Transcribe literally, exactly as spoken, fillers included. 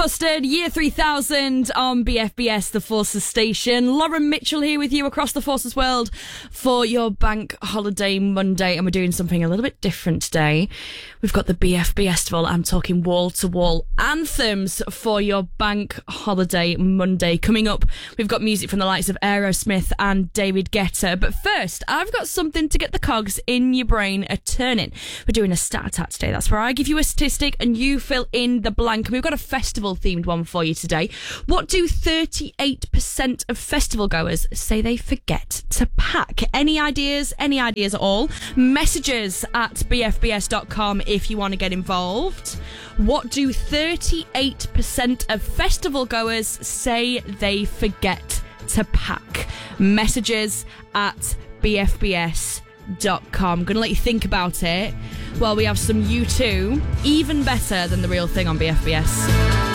Busted, Year three thousand on B F B S, the Forces station. Lauren Mitchell here with you across the Forces world for your bank holiday Monday, and we're doing something a little bit different today. We've got the B F B Festival. I'm talking wall-to-wall anthems for your bank holiday Monday. Coming up, we've got music from the likes of Aerosmith and David Guetta. But first, I've got something to get the cogs in your brain a turning. We're doing a stat attack today. That's where I give you a statistic and you fill in the blank. And we've got a festival themed one for you today. What do thirty-eight percent of festival goers say they forget to pack? Any ideas? Any ideas at all? Messages at b f b s dot com if you want to get involved. What do thirty-eight percent of festival goers say they forget to pack? Messages at b f b s dot com. I'm going to let you think about it while we have some U two, even better than The Real Thing on B F B S.